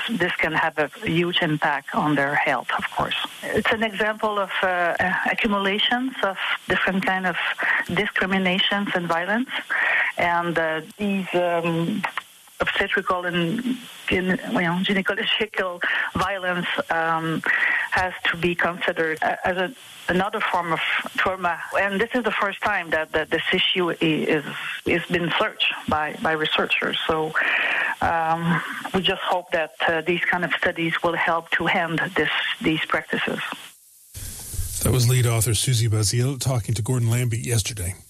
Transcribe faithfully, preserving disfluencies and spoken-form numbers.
this can have a huge impact on their health, of course. It's an example of uh, accumulations of different kind of discriminations and violence, and uh, these um, obstetrical and you know, gynecological violence um, has to be considered as a, another form of trauma. And this is the first time that, that this issue is is been searched by, by researchers. So um, we just hope that uh, these kind of studies will help to end this these practices. That was lead author Susie Bazille talking to Gordon Lambie yesterday.